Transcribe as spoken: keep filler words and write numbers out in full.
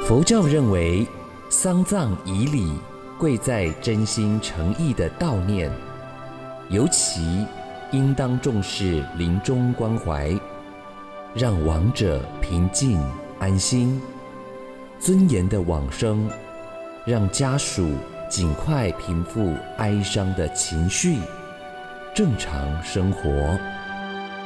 佛教认为，丧葬仪礼贵在真心诚意的悼念，尤其应当重视临终关怀，让亡者平静安心，尊严的往生，让家属尽快平复哀伤的情绪，正常生活。